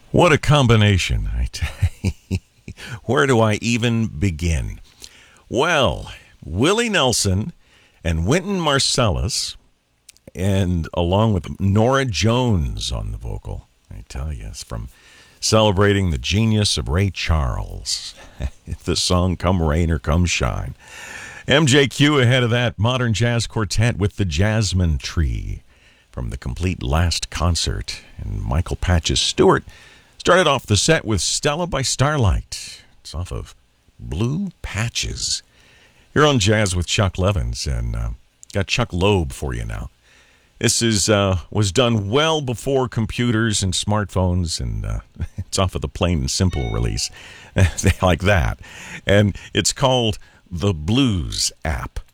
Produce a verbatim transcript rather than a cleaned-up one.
What a combination, I tell you. Where do I even begin? Well, Willie Nelson and Wynton Marsalis, and along with Nora Jones on the vocal. I tell you, it's from celebrating the genius of Ray Charles. The song Come Rain or Come Shine. M J Q ahead of that, Modern Jazz Quartet with the Jasmine Tree from the Complete Last Concert. And Michael Patches Stewart started off the set with Stella by Starlight. It's off of Blue Patches. You're on Jazz with Chuck Levins, and uh, got Chuck Loeb for you now. This is uh, was done well before computers and smartphones, and uh, it's off of the Plain and Simple release. They like that. And it's called the Blues App.